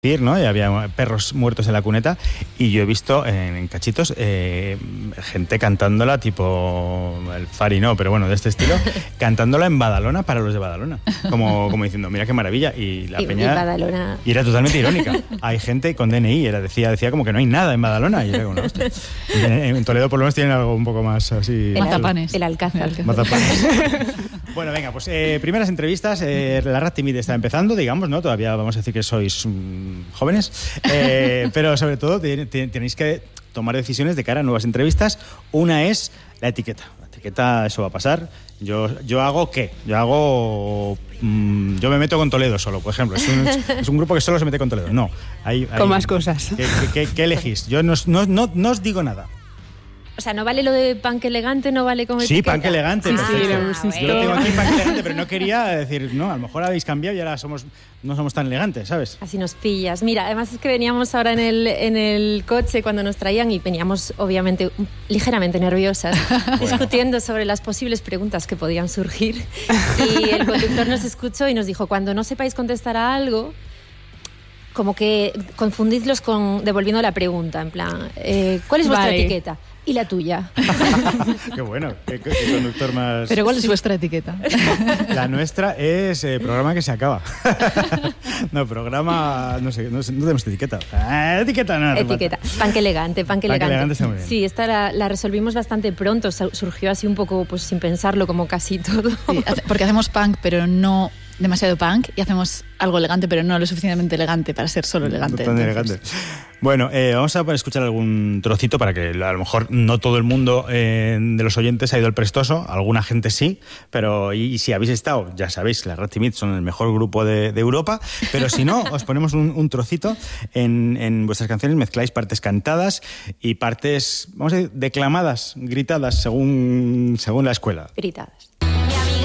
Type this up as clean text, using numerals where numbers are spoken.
¿no? Y había perros muertos en la cuneta y yo he visto en cachitos gente cantándola tipo el Fari no, pero bueno, de este estilo, cantándola en Badalona para los de Badalona, como diciendo, mira qué maravilla, y la peña Badalona. Y era totalmente irónica. Hay gente con DNI, decía como que no hay nada en Badalona, y era como, no, hostia. En Toledo por lo menos tienen algo un poco más así. Matapanes. El Alcázar. Matapanes. Bueno, venga, pues primeras entrevistas. La Radtimid está empezando, digamos, ¿no? Todavía vamos a decir que sois jóvenes, pero sobre todo tenéis que tomar decisiones de cara a nuevas entrevistas. Una es la etiqueta. La etiqueta, eso va a pasar. ¿Yo hago qué? Yo me meto con Toledo solo, por ejemplo. Es un grupo que solo se mete con Toledo. No. Con más cosas. ¿Qué elegís? Yo no os digo nada. O sea, ¿no vale lo de punk elegante? ¿No vale como etiqueta? Sí, punk elegante. Sí, yo lo tengo aquí, punk elegante, pero no quería decir, no, a lo mejor habéis cambiado y ahora no somos tan elegantes, ¿sabes? Así nos pillas. Mira, además es que veníamos ahora en el coche cuando nos traían y veníamos, obviamente, ligeramente nerviosas, discutiendo sobre las posibles preguntas que podían surgir. Y el conductor nos escuchó y nos dijo, cuando no sepáis contestar a algo, como que confundidlos devolviendo la pregunta, en plan, ¿cuál es vuestra etiqueta? ¿Y la tuya? Qué bueno, qué conductor más... ¿Pero cuál es vuestra etiqueta? La nuestra es programa que se acaba. No, programa... No sé, no tenemos etiqueta. Etiqueta, no. Etiqueta. Punk elegante. Punk elegante está muy bien. Sí, esta la resolvimos bastante pronto. Surgió así un poco pues sin pensarlo, como casi todo. Sí, porque hacemos punk, pero no demasiado punk, y hacemos algo elegante, pero no lo suficientemente elegante para ser solo elegante. No tan elegante. Bueno, vamos a escuchar algún trocito para que a lo mejor no todo el mundo de los oyentes ha ido al Prestoso, alguna gente sí, pero y si habéis estado, ya sabéis que las Radtimid son el mejor grupo de Europa, pero si no, os ponemos un trocito en vuestras canciones, mezcláis partes cantadas y partes, vamos a decir, declamadas, gritadas, según la escuela. Gritadas.